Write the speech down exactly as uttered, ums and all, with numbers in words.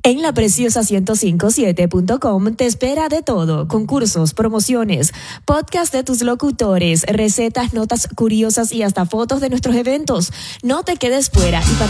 En la preciosa ciento cinco punto siete punto com te espera de todo: concursos, promociones, podcast de tus locutores, recetas, notas curiosas y hasta fotos de nuestros eventos. No te quedes fuera y participa